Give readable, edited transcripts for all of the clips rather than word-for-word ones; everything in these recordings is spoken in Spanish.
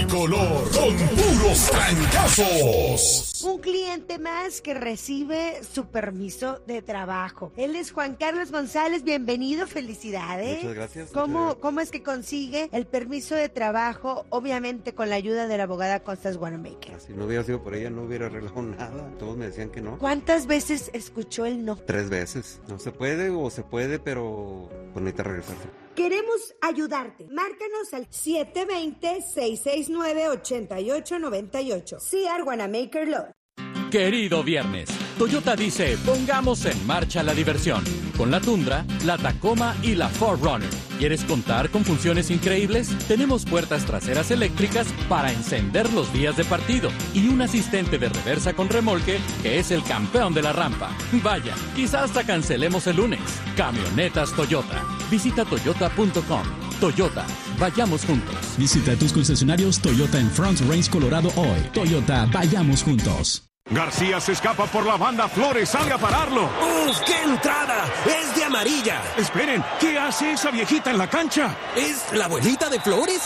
color con puros trancazos. Un cliente más que recibe su permiso de trabajo. Él es Juan Carlos González, bienvenido, felicidades. Muchas gracias. ¿Cómo es que consigue el permiso de trabajo? Obviamente con la ayuda de la abogada Constance Wanamaker. Si no hubiera sido por ella, no hubiera arreglado nada. Todos me decían que no. ¿Cuántas veces escuchó el no? 3 veces. No se puede o se puede, pero pues necesita regresarse. Queremos ayudarte. Márcanos al 720-669-8898. CR Wanamaker Law. Querido viernes, Toyota dice, pongamos en marcha la diversión. Con la Tundra, la Tacoma y la 4Runner. ¿Quieres contar con funciones increíbles? Tenemos puertas traseras eléctricas para encender los días de partido y un asistente de reversa con remolque que es el campeón de la rampa. Vaya, quizás hasta cancelemos el lunes. Camionetas Toyota. Visita toyota.com. Toyota, vayamos juntos. Visita tus concesionarios Toyota en Front Range, Colorado hoy. Toyota, vayamos juntos. García se escapa por la banda, Flores sale a pararlo. ¡Uf, qué entrada! ¡Es de amarilla! Esperen, ¿qué hace esa viejita en la cancha? ¿Es la abuelita de Flores?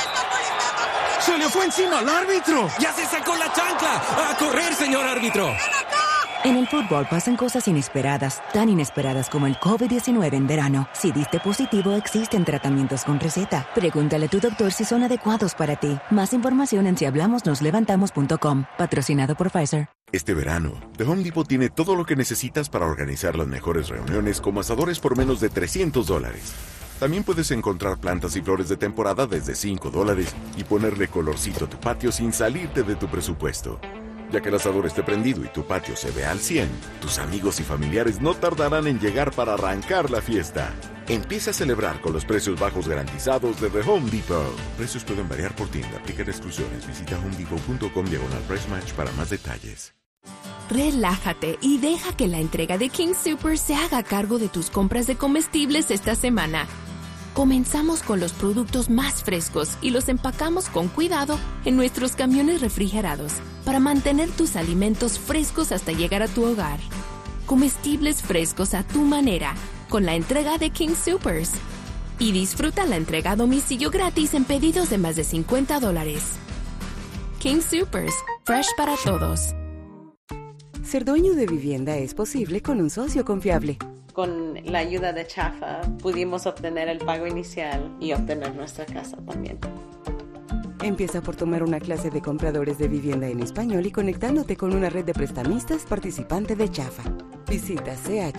¡Se le fue encima al árbitro! ¡Ya se sacó la chancla! ¡A correr, señor árbitro! En el fútbol pasan cosas inesperadas, tan inesperadas como el COVID-19 en verano. Si diste positivo, existen tratamientos con receta. Pregúntale a tu doctor si son adecuados para ti. Más información en sihablamosnoslevantamos.com. Patrocinado por Pfizer. Este verano, The Home Depot tiene todo lo que necesitas para organizar las mejores reuniones como asadores por menos de $300. También puedes encontrar plantas y flores de temporada desde $5 y ponerle colorcito a tu patio sin salirte de tu presupuesto. Ya que el asador esté prendido y tu patio se ve al 100, tus amigos y familiares no tardarán en llegar para arrancar la fiesta. Empieza a celebrar con los precios bajos garantizados de The Home Depot. Precios pueden variar por tienda. Aplica restricciones. Visita homedepot.com/price match para más detalles. Relájate y deja que la entrega de King Soopers se haga cargo de tus compras de comestibles esta semana. Comenzamos con los productos más frescos y los empacamos con cuidado en nuestros camiones refrigerados para mantener tus alimentos frescos hasta llegar a tu hogar. Comestibles frescos a tu manera con la entrega de King Soopers. Y disfruta la entrega a domicilio gratis en pedidos de más de $50. King Soopers, fresh para todos. Ser dueño de vivienda es posible con un socio confiable. Con la ayuda de Chafa pudimos obtener el pago inicial y obtener nuestra casa también. Empieza por tomar una clase de compradores de vivienda en español y conectándote con una red de prestamistas participante de Chafa. Visita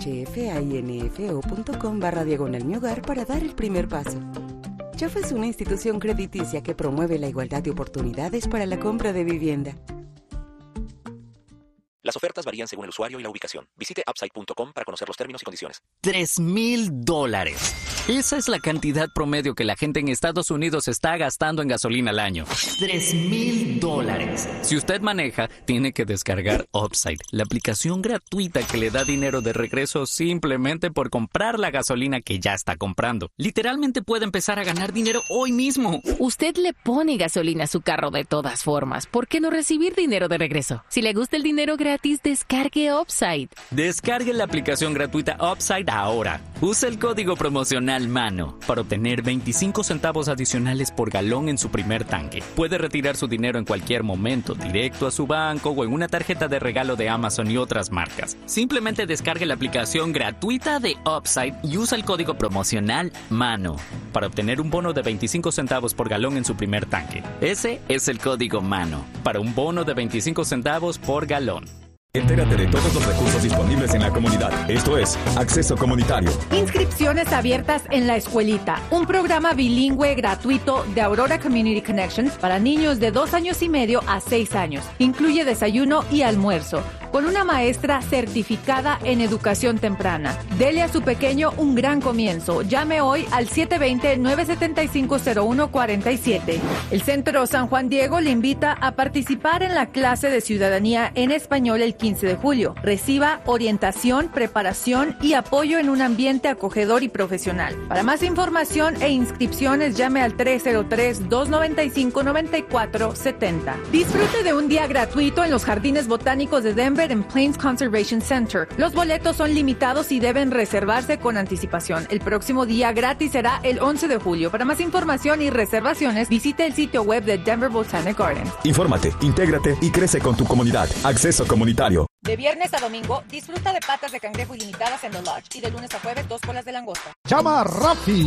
chfainfo.com/mi hogar para dar el primer paso. Chafa es una institución crediticia que promueve la igualdad de oportunidades para la compra de vivienda. Las ofertas varían según el usuario y la ubicación. Visite Upside.com para conocer los términos y condiciones. $3,000. Esa es la cantidad promedio que la gente en Estados Unidos está gastando en gasolina al año. $3,000. Si usted maneja, tiene que descargar Upside, la aplicación gratuita que le da dinero de regreso simplemente por comprar la gasolina que ya está comprando. Literalmente puede empezar a ganar dinero hoy mismo. Usted le pone gasolina a su carro de todas formas. ¿Por qué no recibir dinero de regreso? Si le gusta el dinero gratis, descargue Upside. Descargue la aplicación gratuita Upside ahora. Use el código promocional MANO para obtener 25 centavos adicionales por galón en su primer tanque. Puede retirar su dinero en cualquier momento, directo a su banco o en una tarjeta de regalo de Amazon y otras marcas. Simplemente descargue la aplicación gratuita de Upside y usa el código promocional MANO para obtener un bono de 25 centavos por galón en su primer tanque. Ese es el código MANO para un bono de 25 centavos por galón. Entérate de todos los recursos disponibles en la comunidad. Esto es Acceso Comunitario. Inscripciones abiertas en La Escuelita, un programa bilingüe gratuito de Aurora Community Connections para niños de 2 años y medio a 6 años. Incluye desayuno y almuerzo, con una maestra certificada en educación temprana. Dele a su pequeño un gran comienzo. Llame hoy al 720-975-0147. El Centro San Juan Diego le invita a participar en la clase de ciudadanía en español el 15 de julio. Reciba orientación, preparación y apoyo en un ambiente acogedor y profesional. Para más información e inscripciones, llame al 303-295-9470. Disfrute de un día gratuito en los Jardines Botánicos de Denver Riverbed and Plains Conservation Center. Los boletos son limitados y deben reservarse con anticipación. El próximo día gratis será el 11 de julio. Para más información y reservaciones, visite el sitio web de Denver Botanic Gardens. Infórmate, intégrate y crece con tu comunidad. Acceso comunitario. De viernes a domingo, disfruta de patas de cangrejo ilimitadas en The Lodge. Y de lunes a jueves, 2 colas de langosta. Llama a Rafi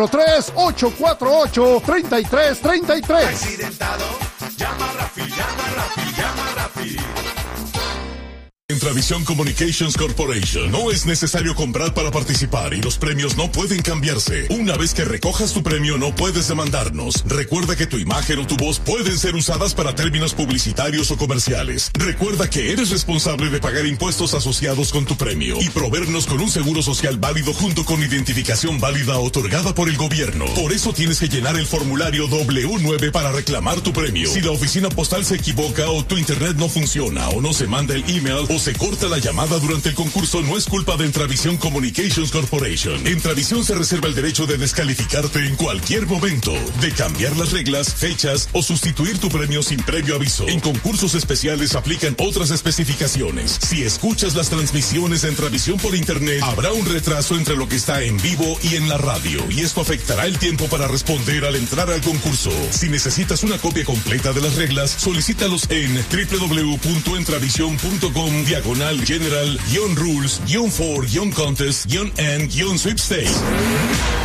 303-848-3333. Accidentado, llama a Rafi, llama a Rafi, llama a Rafi. Intravisión Communications Corporation. No es necesario comprar para participar y los premios no pueden cambiarse. Una vez que recojas tu premio no puedes demandarnos. Recuerda que tu imagen o tu voz pueden ser usadas para términos publicitarios o comerciales. Recuerda que eres responsable de pagar impuestos asociados con tu premio y proveernos con un seguro social válido junto con identificación válida otorgada por el gobierno. Por eso tienes que llenar el formulario W9 para reclamar tu premio. Si la oficina postal se equivoca o tu internet no funciona o no se manda el email o se corta la llamada durante el concurso, no es culpa de Intravisión Communications Corporation. Intravisión se reserva el derecho de descalificarte en cualquier momento, de cambiar las reglas, fechas o sustituir tu premio sin previo aviso. En concursos especiales aplican otras especificaciones. Si escuchas las transmisiones de Intravisión por internet, habrá un retraso entre lo que está en vivo y en la radio, y esto afectará el tiempo para responder al entrar al concurso. Si necesitas una copia completa de las reglas, solicítalos en www.entravision.com/general-rules-for-contest-and-sweepstakes.